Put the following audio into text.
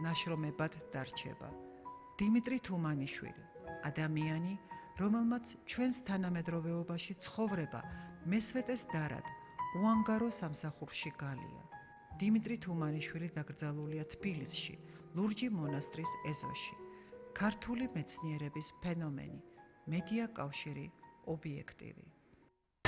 ნაშრომებად დარჩება. დიმიტრი თუმანიშვილი, ადამიანი, რომელმაც ჩვენს თანამედროვეობაში ცხოვრება მესვეტეს დარად უანგარო სამსახურში გალია. დიმიტრი თუმანიშვილი დაკრძალულია თბილისში, ლურჯი მონასტრის ეზოში. ქართული მეცნიერების ფენომენი, მედია კავშირი, ობიექტივი.